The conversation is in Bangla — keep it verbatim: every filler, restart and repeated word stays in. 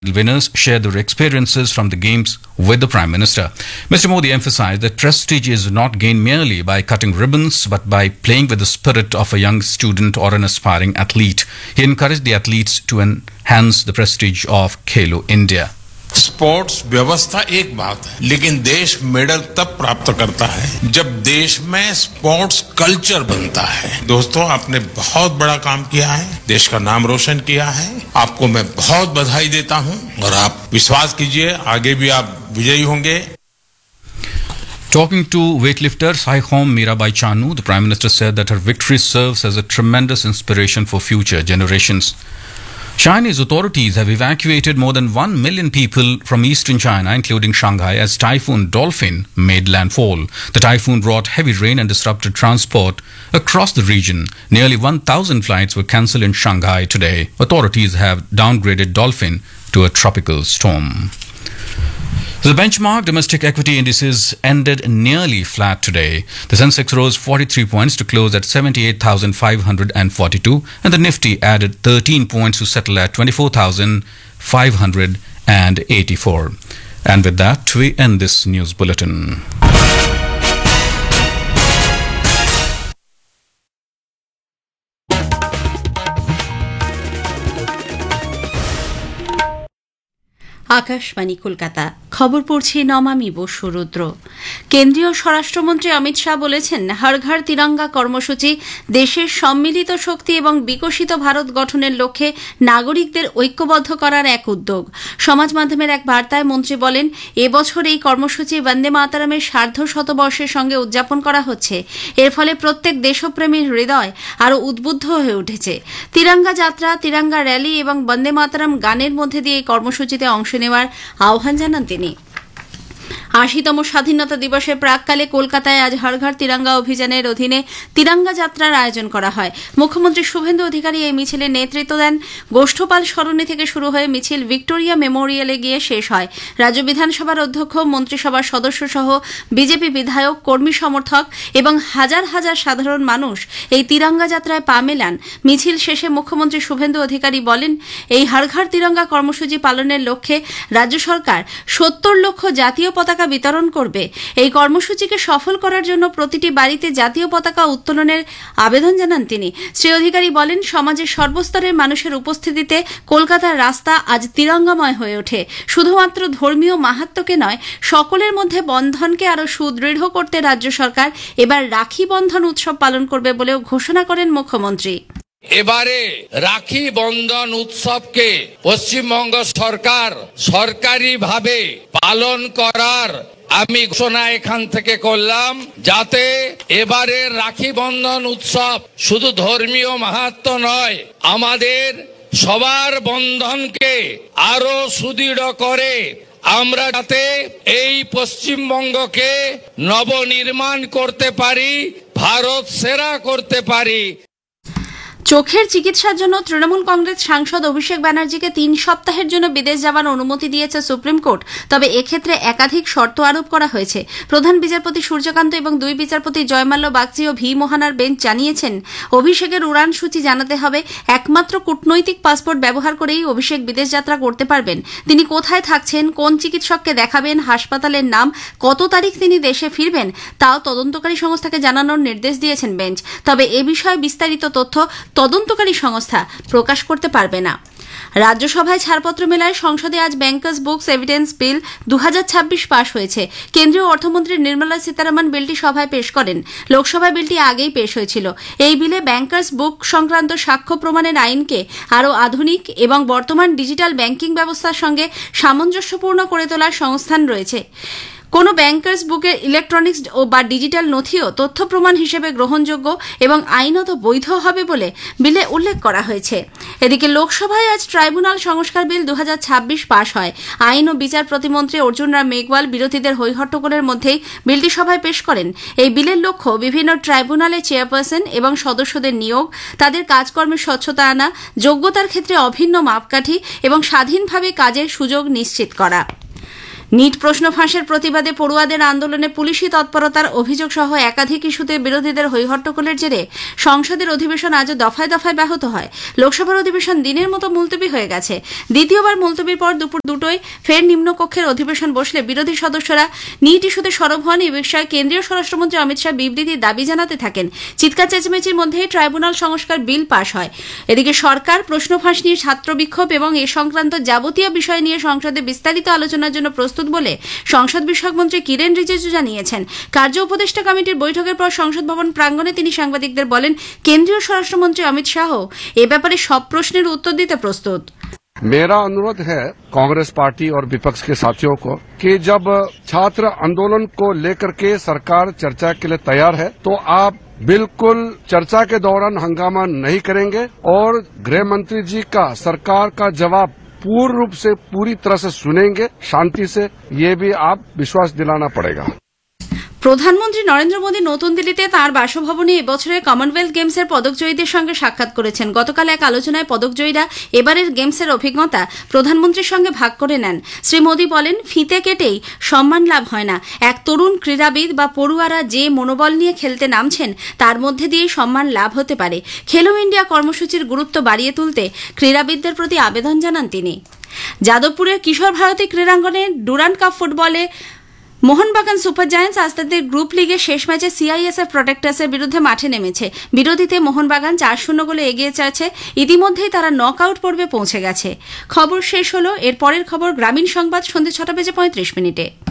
Winners shared their experiences from the games with the Prime Minister. Mister Modi emphasized that prestige is not gained merely by cutting ribbons, but by playing with the spirit of a young student or an aspiring athlete. He encouraged the athletes to enhance the prestige of Khelo India. Sports व्यवस्था एक बात है, लेकिन देश मेडल तब प्राप्त करता है जब देश में स्पोर्ट्स कल्चर बनता है। दोस्तों, आपने बहुत बड़ा काम किया है, देश का नाम रोशन किया है। आपको मैं बहुत बधाई देता हूं और आप विश्वास कीजिए आगे भी आप विजयी होंगे। Talking to weightlifter Saikhom Mirabai Chanu, the Prime Minister said that her victory serves as a tremendous inspiration for future generations. Chinese authorities have evacuated more than one million people from eastern China, including Shanghai, as Typhoon Dolphin made landfall. The typhoon brought heavy rain and disrupted transport across the region. Nearly one thousand flights were cancelled in Shanghai today. Authorities have downgraded Dolphin to a tropical storm. The benchmark domestic equity indices ended nearly flat today. The Sensex rose forty-three points to close at seventy-eight thousand five hundred forty-two, and the Nifty added thirteen points to settle at twenty-four thousand five hundred eighty-four. And with that, we end this news bulletin. Akashvani Kolkata খবর পড়ছি নমামি বসুরুদ্র। কেন্দ্রীয় স্বরাষ্ট্রমন্ত্রী অমিত শাহ বলেছেন, হর ঘর তিরঙ্গা কর্মসূচি দেশের সম্মিলিত শক্তি এবং বিকশিত ভারত গঠনের লক্ষ্যে নাগরিকদের ঐক্যবদ্ধ করার এক উদ্যোগ। সমাজ মাধ্যমের এক বার্তায় মন্ত্রী বলেন, এবছর এই কর্মসূচি বন্দে মাতরমের সার্ধ শতবর্ষের সঙ্গে উদযাপন করা হচ্ছে। এর ফলে প্রত্যেক দেশপ্রেমীর হৃদয় আরও উদ্বুদ্ধ হয়ে উঠেছে। তিরঙ্গা যাত্রা, তিরঙ্গা র্যালি এবং বন্দে মাতরম গানের মধ্যে দিয়ে এই কর্মসূচিতে অংশ নেওয়ার আহ্বান জানান তিনি। আশিতম স্বাধীনতা দিবসের প্রাককালে কলকাতায় আজ হর ঘর তিরঙ্গা অভিযানের অধীনে তিরঙ্গা যাত্রার আয়োজন করা হয়। মুখ্যমন্ত্রী শুভেন্দু অধিকারী এই মিছিলে নেতৃত্ব দেন। গোষ্ঠপাল সরণি থেকে শুরু হয়ে মিছিল ভিক্টোরিয়া মেমোরিয়ালে গিয়ে শেষ হয়। রাজ্য বিধানসভার অধ্যক্ষ, মন্ত্রিসভার সদস্য সহ বিজেপি বিধায়ক, কর্মী সমর্থক এবং হাজার হাজার সাধারণ মানুষ এই তিরঙ্গা যাত্রায় পা মেলান। মিছিল শেষে মুখ্যমন্ত্রী শুভেন্দু অধিকারী বলেন, এই হর ঘর তিরঙ্গা কর্মসূচি পালনের লক্ষ্যে রাজ্য সরকার সত্তর লক্ষ জাতীয় পতাকা বিতরণ করবে। এই কর্মসূচিকে সফল করার জন্য প্রতিটি বাড়িতে জাতীয় পতাকা উত্তোলনের আবেদন জানান তিনি। শ্রী অধিকারী বলেন, সমাজের সর্বস্তরের মানুষের উপস্থিতিতে কলকাতার রাস্তা আজ তিরঙ্গাময় হয়ে ওঠে। শুধুমাত্র ধর্মীয় মাহাত্ম্যকে নয়, সকলের মধ্যে বন্ধনকে আরও সুদৃঢ় করতে রাজ্য সরকার এবার রাখি বন্ধন উৎসব পালন করবে বলেও ঘোষণা করেন মুখ্যমন্ত্রী। এবারে রাখি বন্ধন উৎসবকে পশ্চিমবঙ্গ সরকার সরকারিভাবে পালন করার আমি ঘোষণা এখান থেকে করলাম, যাতে এবারে রাখি বন্ধন উৎসব শুধু ধর্মীয় মাহাত্ম্য নয়, আমাদের সবার বন্ধনকে আরো সুদৃঢ় করে আমরা যাতে এই পশ্চিমবঙ্গকে নবনির্মাণ করতে পারি, ভারত সেরা করতে পারি। চোখের চিকিৎসার জন্য তৃণমূল কংগ্রেস সাংসদ অভিষেক ব্যানার্জিকে তিন সপ্তাহের জন্য বিদেশ যাওয়ার অনুমতি দিয়েছে সুপ্রিম কোর্ট। তবে এক্ষেত্রে একাধিক শর্ত আরোপ করা হয়েছে। প্রধান বিচারপতি সূর্যকান্ত এবং দুই বিচারপতি জয়মাল্য বাগচি ও ভি মোহানার বেঞ্চ জানিয়েছেন, অভিষেকের উড়ান সূচি জানাতে হবে। একমাত্র কূটনৈতিক পাসপোর্ট ব্যবহার করেই অভিষেক বিদেশ যাত্রা করতে পারবেন। তিনি কোথায় থাকছেন, কোন চিকিৎসককে দেখাবেন, হাসপাতালের নাম, কত তারিখ তিনি দেশে ফিরবেন, তাও তদন্তকারী সংস্থাকে জানানোর নির্দেশ দিয়েছেন বেঞ্চ। তবে এ বিষয়ে বিস্তারিত তথ্য তদন্তকারী সংস্থা প্রকাশ করতে পারবে না। রাজ্যসভায় ছাড়পত্র মেলায় সংসদে আজ ব্যাংকার্স বুকস এভিডেন্স বিল দু হাজার ছাব্বিশ পাশ হয়েছে। কেন্দ্রীয় অর্থমন্ত্রী নির্মলা সীতারামন বিলটি সভায় পেশ করেন। লোকসভায় বিলটি আগেই পেশ হয়েছিল। এই বিলে ব্যাংকার্স বুক সংক্রান্ত সাক্ষ্য প্রমাণের আইনকে আরও আধুনিক এবং বর্তমান ডিজিটাল ব্যাংকিং ব্যবস্থার সঙ্গে সামঞ্জস্যপূর্ণ করে তোলার সংস্থান রয়েছে। কোনো ব্যাংকার্স বুকের ইলেকট্রনিক্স ও বা ডিজিটাল নথিও তথ্য প্রমাণ হিসেবে গ্রহণযোগ্য এবং আইনত বৈধ হবে বলে বিলে উল্লেখ করা হয়েছে। এদিকে লোকসভায় আজ ট্রাইব্যুনাল সংস্কার বিল দু হাজার ছাব্বিশ পাশ হয়। আইন ও বিচার প্রতিমন্ত্রী অর্জুন রাম মেঘওয়াল বিরোধীদের হৈহট্টগোলের মধ্যেই বিলটি সভায় পেশ করেন। এই বিলের লক্ষ্য বিভিন্ন ট্রাইব্যুনালের চেয়ারপারসন এবং সদস্যদের নিয়োগ, তাদের কাজকর্মের স্বচ্ছতা আনা, যোগ্যতার ক্ষেত্রে অভিন্ন মাপকাঠি এবং স্বাধীনভাবে কাজের সুযোগ নিশ্চিত করা। নিট প্রশ্ন ফাঁসের প্রতিবাদে পড়ুয়াদের আন্দোলনে পুলিশি তৎপরতার অভিযোগ সহ একাধিক ইস্যুতে বিরোধীদের হৈহট্টগোলের জেরে সংসদের অধিবেশন আজও দফায় দফায় ব্যাহত হয়। লোকসভার অধিবেশন দিনের মতো মুলতবি হয়ে গেছে। দ্বিতীয়বার মুলতবির পর দুপুর দুটোয় ফের নিম্নকক্ষের অধিবেশন বসলে বিরোধী সদস্যরা নিট ইস্যুতে সরব হন। এই বিষয়ে কেন্দ্রীয় স্বরাষ্ট্রমন্ত্রী অমিত শাহ বিবৃতির দাবি জানাতে থাকেন। চিৎকার চেঁচামেচির মধ্যেই ট্রাইব্যুনাল সংস্কার বিল পাশ হয়। এদিকে সরকার প্রশ্ন ফাঁস নিয়ে ছাত্র বিক্ষোভ এবং এ সংক্রান্ত যাবতীয় বিষয় নিয়ে সংসদে বিস্তারিত আলোচনার জন্য প্রস্তুত বলে সংসদ বিষয়ক মন্ত্রী কিরেন রিজিজু জানিয়েছেন। কার্য উপদেষ্টা কমিটির বৈঠকের পর সংসদ ভবন প্রাঙ্গণে তিনি সাংবাদিকদের বলেন, কেন্দ্রীয় স্বরাষ্ট্রমন্ত্রী অমিত শাহ এ ব্যাপারে সব প্রশ্নের উত্তর দিতে প্রস্তুত। मेरा अनुरोध है कांग्रेस पार्टी और विपक्ष के साथियों को कि जब छात्र आंदोलन को लेकर के सरकार चर्चा के लिए तैयार है तो आप बिल्कुल चर्चा के दौरान हंगामा नहीं करेंगे और गृह मंत्री जी का सरकार का जवाब पूर्ण रूप से पूरी तरह से सुनेंगे शांति से, ये भी आप विश्वास दिलाना पड़ेगा। প্রধানমন্ত্রী নরেন্দ্র মোদী নতুন দিল্লিতে তাঁর বাসভবনে এবছরের কমনওয়েলথ গেমসের পদকজয়ীদের সঙ্গে সাক্ষাৎ করেছেন। গতকাল এক আলোচনায় পদকজয়ীরা এবারের গেমসের অভিজ্ঞতা প্রধানমন্ত্রীর সঙ্গে ভাগ করে নেন। শ্রী মোদী বলেন, ফিতে কেটেই সম্মান লাভ হয় না। এক তরুণ ক্রীড়াবিদ বা পড়ুয়ারা যে মনোবল নিয়ে খেলতে নামছেন তার মধ্যে দিয়েই সম্মান লাভ হতে পারে। খেলো ইন্ডিয়া কর্মসূচির গুরুত্ব বাড়িয়ে তুলতে ক্রীড়াবিদদের প্রতি আবেদন জানান তিনি। যাদবপুরের কিশোর ভারতী ক্রীড়াঙ্গনে ডুরান্ড কাপ ফুটবলে মোহনবাগান সুপার জায়ান্টস আজ তাদের গ্রুপ লিগের শেষ ম্যাচে সিআইএসএফ প্রোটেক্টার্সের বিরুদ্ধে মাঠে নেমেছে। বিরতিতে মোহনবাগান চার শূন্য গোলে এগিয়ে যাচ্ছে। ইতিমধ্যেই তারা নক আউট পর্বে পৌঁছে গেছে। খবর শেষ হলো। এর পরের খবর গ্রামীণ সংবাদ সন্ধ্যে ছটা বেজে পঁয়ত্রিশ মিনিটে।